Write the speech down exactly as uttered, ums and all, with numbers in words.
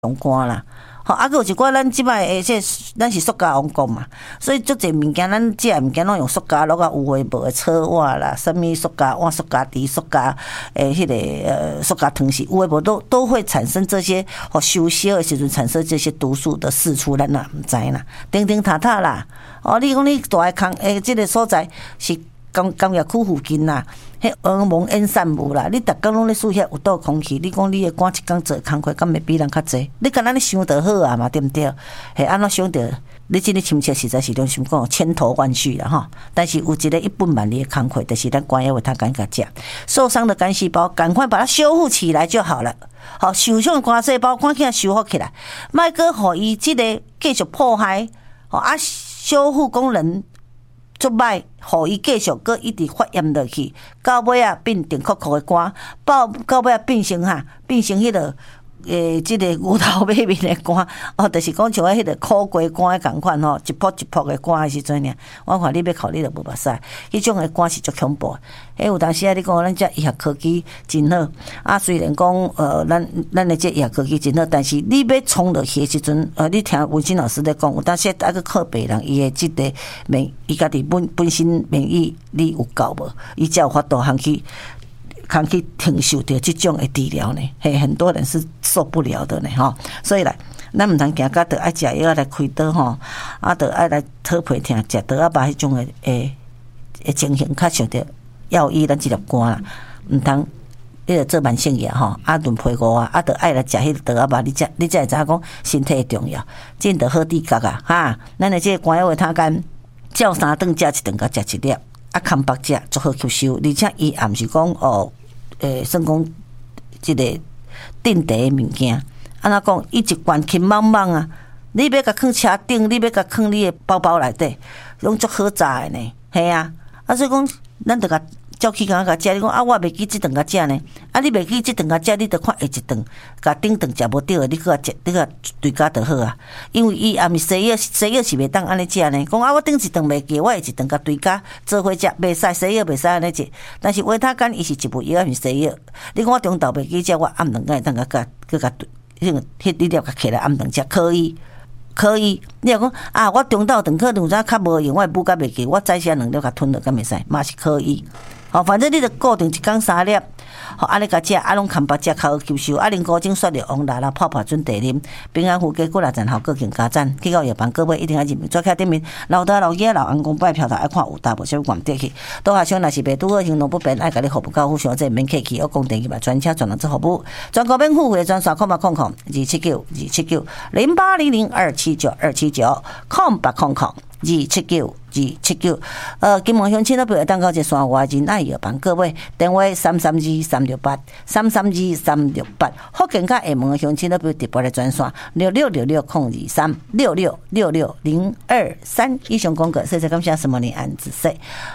用肝啦。吼，啊，有一寡咱即摆诶，这咱是塑胶王国嘛，所以足侪物件咱食物件拢用塑胶，落啊有诶无诶炒碗啦，什物塑胶碗、塑胶碟、塑胶诶，迄个呃塑胶汤匙，有诶无都都会产生这些，吼烧烧诶时阵产生这些毒素的释出，咱也毋知啦，叮叮塔塔啦，哦，你讲你住诶空诶，即个所在是工工业区附近啦。迄黄蒙烟散雾啦，你逐工拢咧数遐有毒空气，你讲你诶赶一工做工课，敢会比人较济？你敢若咧想着好啊嘛，对毋对？嘿，安怎想着？你即个亲切实在是种想讲千头万绪啦吼。但是有一个一本万利诶工课，就是咱肝药为他赶快食，受伤的肝细胞赶快把它修复起来就好了。好，受伤的肝细胞赶紧修复起来，莫阁互伊即个继续破坏，吼啊修复功能。足歹，互伊继续搁一直发炎落去，到尾啊变定酷酷的肝，到到尾啊变成哈，变成迄个诶，即个牛头马面的肝，哦，就是讲像迄个苦瓜肝的共款吼，一泡一泡的肝的时阵呢，我看你要考你就无目屎，迄种的肝是足恐怖的。迄有当时啊，你讲咱这医学科技真好，啊，虽然讲呃，咱咱的这医学科技真好，但是你要冲落去的时阵，呃，你听文心老师在讲，有当时啊个靠别人，伊的即个免，伊家己本本身免疫力有够无，伊才有法度通去。通去承受到这种的治疗呢，嘿，很多人是受不了的呢，吼。所以来，咱唔通行到得爱食药来开刀吼，啊，得爱来讨皮疼，食得啊把迄种的诶诶情形较受到药医咱治疗肝啦，唔通你着做慢性药吼，啊轮皮糊啊，啊得爱来食迄个得啊把你才你才会知影讲身体重要，真得好地角啊，哈，咱的这个肝药的他干照三顿食一顿，甲食一粒，啊空白食足好吸收，而且伊也毋是讲哦。诶，算讲即个定地诶物件，安怎讲？伊一罐轻茫茫啊！你要甲放车顶，你要甲放你诶包包内底，拢足好炸诶呢，系啊！啊，所以讲，咱着甲照起甲甲食。你讲啊，我袂记即顿甲食呢？啊，你袂记即顿甲食，你着看下一顿，甲顶顿食无着，你搁甲食，你搁对家就好啊。因为伊也毋是西药，西药是袂当安尼食呢。讲啊，我顶一顿袂记，我下一顿甲对家做伙食，袂使西药袂使安尼食。但是维他干伊是一味药，毋是西药。你讲我中昼袂记食，我暗顿会当甲甲佮甲迄个迄啲料甲起来暗顿食可以。可以，你若讲啊，我中昼顿可能有阵较无用，我补甲袂记，我早些两粒甲吞落，敢袂使，嘛是可以。好，反正你着固定一工三粒，好，安尼甲食，啊拢空白食，较好吸收。啊，啉古精雪绿王奶啦，泡泡准茶啉，平安护鸡骨力赞好，各更加赞。去到药房，各位一定要认明，做开店面，老大老爷老员工拜票头爱看有大无小逛得去。都下想若是袂拄好行动不便，爱甲你服务到付上这免客气，我讲电话专车专人做服务，全国免付费专线空八空空二七九二七九零八零零二七九二七九空八空空。二七九二七九，呃，金门乡亲那边当到一山外真爱药房，各位电话三三二三六八三三二三六八，福建甲厦门乡亲那边直播的专线六六六六空二三六六六六零二三。以上广告，谢谢感谢什么你安子说。